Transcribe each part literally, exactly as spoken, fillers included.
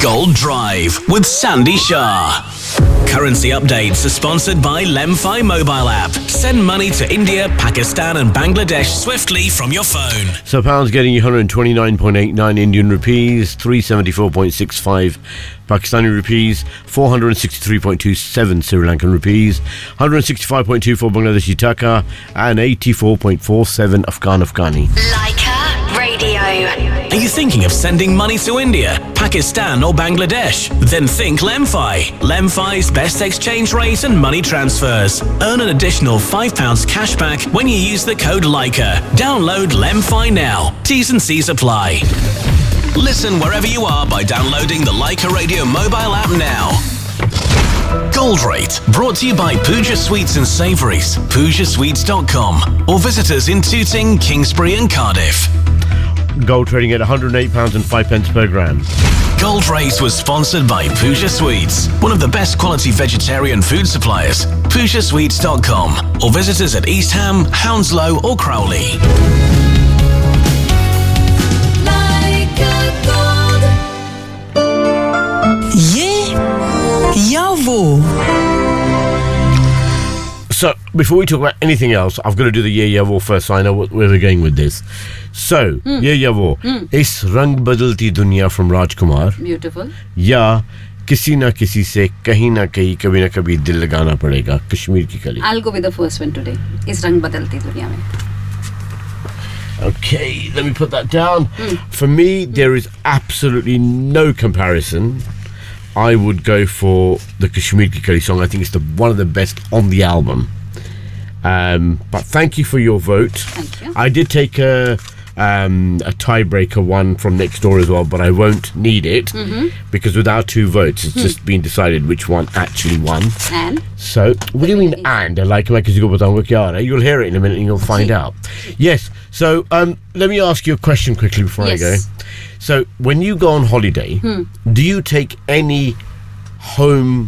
Gold Drive with Sandy Shah. Currency updates are sponsored by Lemfi mobile app. Send money to India, Pakistan and Bangladesh swiftly from your phone. So pounds getting you one hundred twenty-nine point eight nine Indian rupees, three seventy-four point six five Pakistani rupees, four hundred sixty-three point two seven Sri Lankan rupees, one hundred sixty-five point two four Bangladeshi taka and eighty-four point four seven Afghan Afghani. Leica Radio. Are you thinking of sending money to India, Pakistan or Bangladesh? Then think Lemfi. Lemfi's best exchange rate and money transfers. Earn an additional five pounds cash back when you use the code Leica. Download Lemfi now. T's and C's apply. Listen wherever you are by downloading the Leica Radio mobile app now. Gold Rate, brought to you by Pooja Sweets and Savouries, pooja sweets dot com, or visit us in Tooting, Kingsbury and Cardiff. Gold trading at one hundred eight pounds and five pence per gram. Gold Rate was sponsored by Pooja Sweets, one of the best quality vegetarian food suppliers. pooja sweets dot com, or visit us at East Ham, Hounslow or Crowley. So, before we talk about anything else, I've got to do the Ye Ya Wo first so I know what, where we're going with this. So, mm. Ye Ya Wo, mm. Is Rang Badalti Duniya from Rajkumar. Beautiful. Ya किसी ना किसी से कहीं ना कहीं कभी ना कभी दिल लगाना पड़ेगा कश्मीर की कली. I'll go with the first one today. इस रंग बदलती दुनिया में. Okay, let me put that down. Mm. For me, mm. there is absolutely no comparison. I would go for the Kashmir Ki Kali song. I think it's the one of the best on the album. Um, but thank you for your vote. Thank you. I did take a um, a tiebreaker one from next door as well, but I won't need it mm-hmm. because with our two votes, it's mm. just been decided which one actually won. And? So, what do you mean and? Like, like you'll hear it in a minute and you'll find out. Yes. So, um, let me ask you a question quickly before yes. I go. So, when you go on holiday, hmm. do you take any home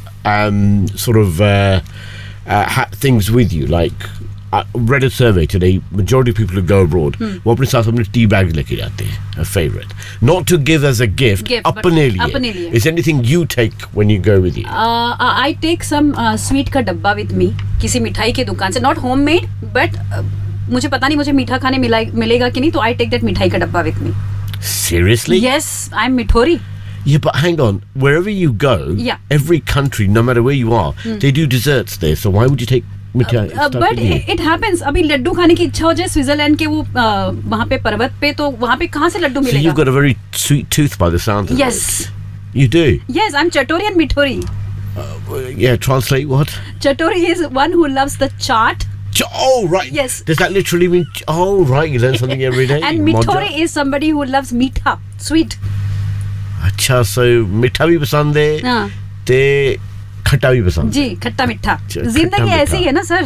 um, sort of uh, uh, ha- things with you? Like, I read a survey today, majority of people who go abroad, hmm. वो अपने साथ अपने tea bags लेके जाते हैं, a favourite. Not to give as a gift, gift अपने लिए. अपने लिए. Is anything you take when you go with you? Uh, I take some uh, sweet का डब्बा with me, किसी मिठाई के दुकान से, not homemade, but uh, मुझे पता नहीं मुझे मीठा खाने मिला मिलेगा कि नहीं, तो I take that मिठाई का डब्बा with me. Seriously? Yes, I'm Mithori. Yeah, but hang on. Wherever you go, yeah. every country, no matter where you are, mm. they do desserts there. So why would you take मिठाई? Uh, uh, but it, it happens. अभी लड्डू खाने की इच्छा हो जाए Switzerland के वो uh, वहाँ पे पर्वत पे, तो वहाँ पे कहाँ से लड्डू मिलेगा? So you've got a very sweet tooth by the sound of yes. it. You do? Yes, I'm Chatori and Mithori. Uh, yeah, translate what? Chatori is one who loves the chaat. Oh, right. Yes. Does that literally mean... Oh, right. You learn something every day. And Mithori is somebody who loves meetha, sweet. अच्छा, so मीठा भी पसंद है, हाँ. ते खट्टा भी पसंद. जी, खट्टा मीठा. जिंदगी ऐसी है ना सर.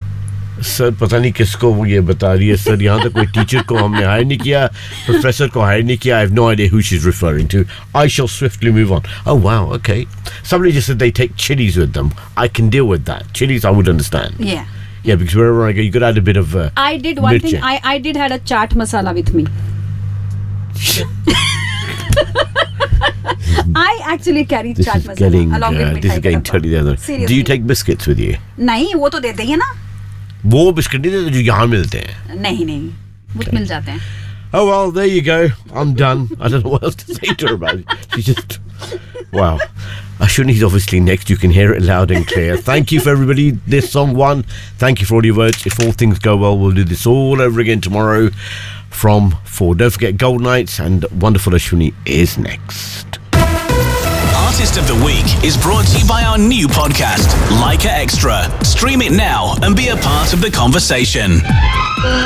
सर पता नहीं किसको वो ये बता रही है सर. यहाँ तक कोई टीचर को हमने हायर नहीं किया, प्रोफेसर को हायर नहीं किया. I have no idea who she's referring to. I shall swiftly move on. Oh wow, okay. Somebody just said they take chilies with them. I can deal with that. Chilies I would understand. Yeah. Yeah, because wherever I go, you got to add a bit of. Uh, I did one mirchi. thing. I I did had a chaat masala with me. I actually carry this chaat is masala getting, along uh, with This is getting totally the other. Seriously. Do you take biscuits with you? नहीं, वो तो देते ही है ना. वो biscuit नहीं देते जो यहाँ मिलते हैं. नहीं नहीं, वो मिल जाते हैं. Oh well, there you go. I'm done. I don't know what else to say to her about it. She just, wow. Ashwini's obviously next. You can hear it loud and clear. Thank you for everybody. This song won. Thank you for all your votes. If all things go well, we'll do this all over again tomorrow from four. Don't forget Gold Nights and Wonderful Ashwini is next. Artist of the Week is brought to you by our new podcast, Leica Extra. Stream it now and be a part of the conversation.